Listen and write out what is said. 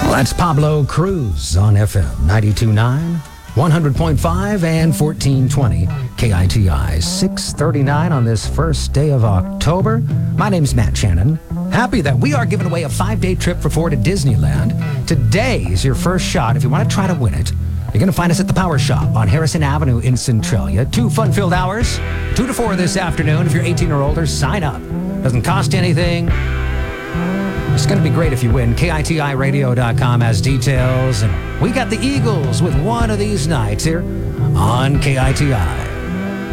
That's Pablo Cruz on FM 92.9, 100.5, and 1420 KITI. 6:39 on this first day of October. My name's Matt Shannon. Happy that we are giving away a 5-day trip for 4 to Disneyland. Today is your first shot. If you want to try to win it, you're going to find us at the Power Shop on Harrison Avenue in Centralia. 2 fun-filled hours, 2 to 4 this afternoon. If you're 18 or older, sign up. Doesn't cost anything. It's going to be great if you win. KITIRadio.com has details. And we got the Eagles with one of these nights here on KITI.